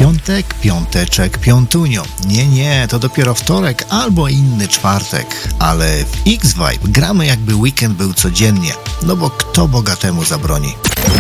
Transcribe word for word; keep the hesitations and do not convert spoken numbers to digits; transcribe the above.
Piątek, piąteczek, piątunio. Nie, nie, to dopiero wtorek albo inny czwartek. Ale w X-Vibe gramy jakby weekend był codziennie. No bo kto bogatemu zabroni?